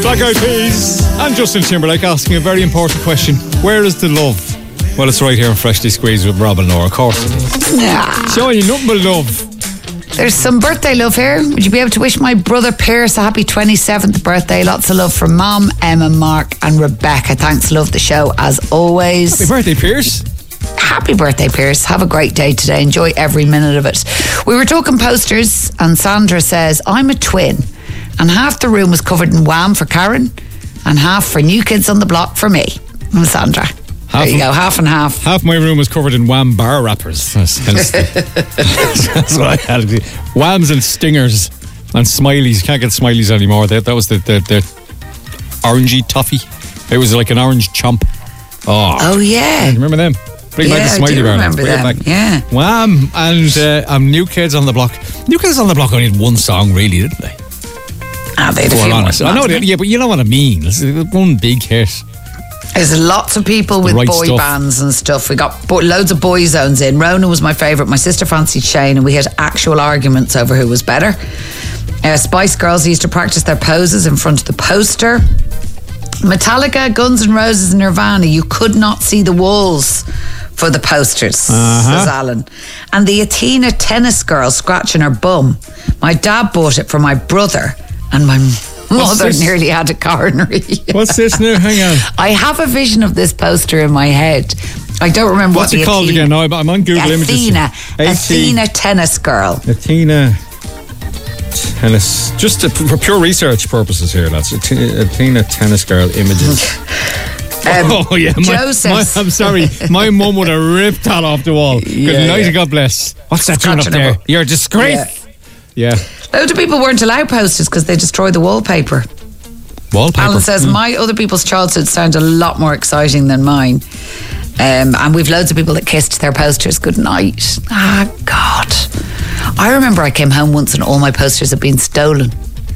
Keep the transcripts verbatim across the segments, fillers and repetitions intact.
Black Eyed Peas and Justin Timberlake asking a very important question. Where is the love? Well, it's right here in Freshly Squeezed with Rob and Laura. Of course it is. Nah. Showing you nothing but love. There's some birthday love here. Would you be able to wish my brother Pierce a happy twenty-seventh birthday? Lots of love from Mom, Emma, Mark and Rebecca. Thanks, love the show as always. Happy birthday, Pierce. Happy birthday, Pierce. Have a great day today. Enjoy every minute of it. We were talking posters and Sandra says, I'm a twin and half the room was covered in Wham for Karen and half for New Kids on the Block for me. I'm Sandra. Half there you go, half and half. Half my room was covered in Wham bar wrappers. That's, that's, that's what I had. Whams and stingers and smileys. Can't get smileys anymore. That, that was the, the, the orangey toffee. It was like an orange chomp. Oh, oh yeah. Remember them? Bring yeah, back the smiley I do bar. remember Bring them. it back. Yeah. Wham and uh, um, New Kids on the Block. New Kids on the Block only had one song, really, didn't they? Ah, they had a few more honest. I know, they, yeah, but you know what I mean. It's one big hit. There's lots of people with right boy stuff. bands and stuff. We got bo- loads of boy zones in. Rona was my favourite. My sister fancied Shane, and we had actual arguments over who was better. Uh, Spice Girls used to practice their poses in front of the poster. Metallica, Guns N' Roses, and Nirvana. You could not see the walls for the posters, uh-huh. says Alan. And the Athena tennis girl scratching her bum. My dad bought it for my brother, and my mother this? nearly had a coronary. What's this now? Hang on. I have a vision of this poster in my head. I don't remember What's what it called Athena, again? No, I'm on Google Athena, Images. Athena tennis girl. Athena tennis. Just to, for pure research purposes here, lads. Athena, Athena tennis girl images. Um, oh yeah, my, Joseph's. my, I'm sorry. My mum would have ripped that off the wall. Yeah, Good night yeah. and God bless. What's that doing up Scratching there? her- You're a disgrace. Yeah. yeah. Loads of people weren't allowed posters because they destroy the wallpaper. Wallpaper. Alan says, Mm. my other people's childhood sound a lot more exciting than mine. Um, and we've loads of people that kissed their posters goodnight. Ah, God. I remember I came home once and all my posters had been stolen.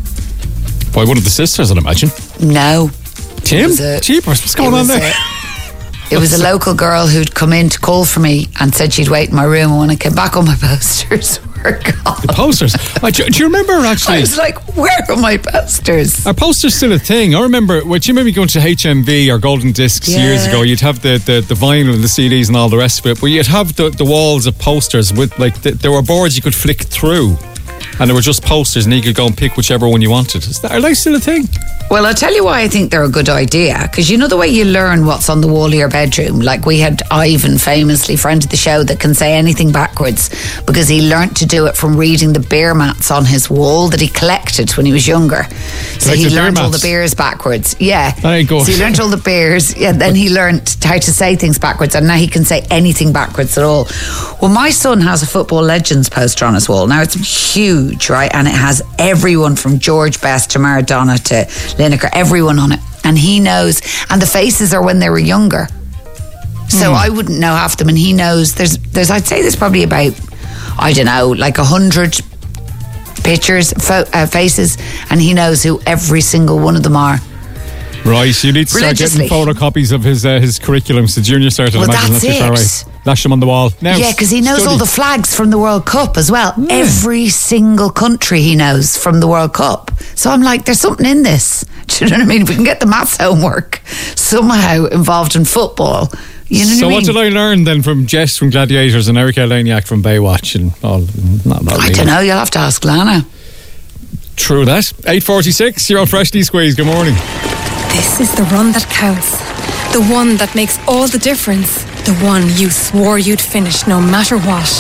By one of the sisters, I'd imagine. No. Tim? a- Jeepers, what's going it on was there? a- It was a local girl who'd come in to call for me and said she'd wait in my room, and when I came back, all my posters were gone. The posters. Uh, do, do you remember actually? I was like, where are my posters? Are posters still a thing? I remember, would you maybe going to H M V or Golden Discs Yeah. years ago, you'd have the, the, the vinyl and the C Ds and all the rest of it, but you'd have the, the walls of posters with, like, the, there were boards you could flick through, and there were just posters, and you could go and pick whichever one you wanted. Is that, are they still a thing? Well, I'll tell you why I think they're a good idea. Because you know the way you learn what's on the wall of your bedroom? Like we had Ivan, famously, friend of the show, that can say anything backwards because he learnt to do it from reading the beer mats on his wall that he collected when he was younger. So Collected he beer learnt all the mats? beers backwards. Yeah. That ain't good. So he learnt all the beers. Yeah, then he learnt how to say things backwards, and now he can say anything backwards at all. Well, my son has a Football Legends poster on his wall. Now, it's huge, right? And it has everyone from George Best to Maradona to Lineker, everyone on it. And he knows, and the faces are when they were younger. So Mm. I wouldn't know half them, and he knows. There's, there's, I'd say there's probably about, I don't know, like a hundred pictures, fo- uh, faces, and he knows who every single one of them are. Right, you need to start getting Religiously. photocopies of his uh, his curriculum. So junior cert, I'd Well, imagine that's that's just all it. right. Lash them on the wall. Now, Yeah, because he knows study. all the flags from the World Cup as well. Every single country he knows from the World Cup. So I'm like, there's something in this. Do you know what I mean? If we can get the maths homework somehow involved in football, you know So what I what mean? did I learn then from Jess from Gladiators and Erica Laniak from Baywatch and all? Not, not I really. don't know. You'll have to ask Lana. True that. eight forty-six, you're on Freshly Squeezed. Good morning. This is the run that counts. The one that makes all the difference. The one you swore you'd finish no matter what.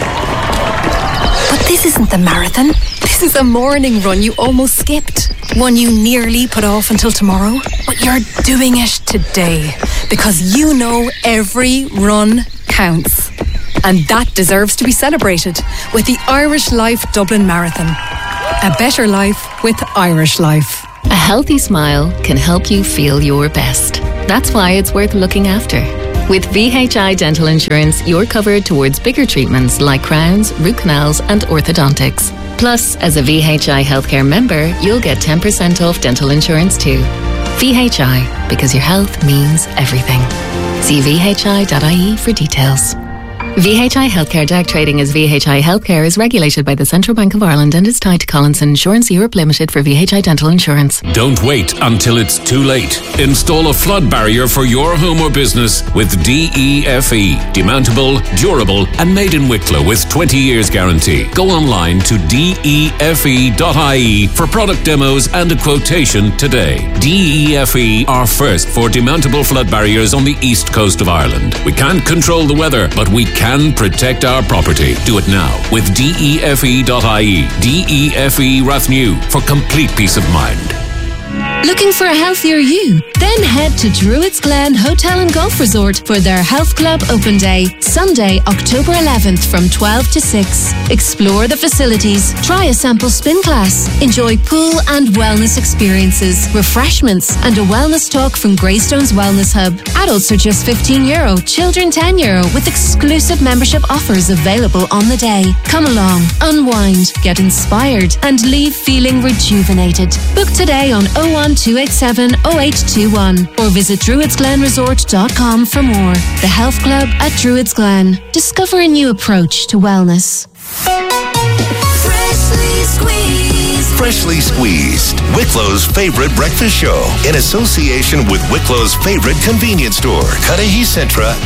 But this isn't the marathon. This is a morning run you almost skipped. One you nearly put off until tomorrow. But you're doing it today. Because you know every run counts. And that deserves to be celebrated with the Irish Life Dublin Marathon. A better life with Irish Life. A healthy smile can help you feel your best. That's why it's worth looking after. With V H I Dental Insurance, you're covered towards bigger treatments like crowns, root canals and orthodontics. Plus, as a V H I healthcare member, you'll get ten percent off dental insurance too. V H I, because your health means everything. See V H I dot I E for details. V H I Healthcare Dark trading as V H I Healthcare is regulated by the Central Bank of Ireland and is tied to Collinson Insurance Europe Limited for V H I Dental Insurance. Don't wait until it's too late. Install a flood barrier for your home or business with D E F E. Demountable, durable and made in Wicklow with twenty years guarantee. Go online to D E F E dot I E for product demos and a quotation today. D E F E are first for demountable flood barriers on the east coast of Ireland. We can't control the weather, but we can Can protect our property. Do it now with D E F E dot I E. D E F E Rathnew for complete peace of mind. Looking for a healthier you? Then head to Druids Glen Hotel and Golf Resort for their Health Club Open Day, Sunday, October eleventh from twelve to six. Explore the facilities, try a sample spin class, enjoy pool and wellness experiences, refreshments and a wellness talk from Greystones Wellness Hub. Adults are just fifteen euro, children ten euro with exclusive membership offers available on the day. Come along, unwind, get inspired and leave feeling rejuvenated. Book today on oh one two eight seven oh eight two one or visit druids glen resort dot com for more. The Health Club at Druids Glen. Discover a new approach to wellness. Freshly squeezed. Freshly Squeezed, Wicklow's favorite breakfast show, in association with Wicklow's favorite convenience store, Cudahy Centra